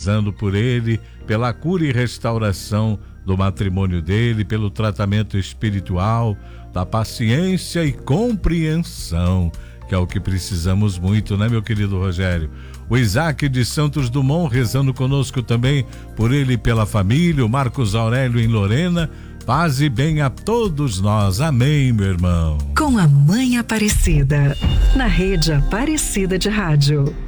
rezando por ele, pela cura e restauração do matrimônio dele, pelo tratamento espiritual, da paciência e compreensão, que é o que precisamos muito, né, meu querido Rogério? O Isaac de Santos Dumont rezando conosco também, por ele e pela família, o Marcos Aurélio em Lorena. Paz e bem a todos nós. Amém, meu irmão. Com a Mãe Aparecida, na Rede Aparecida de Rádio.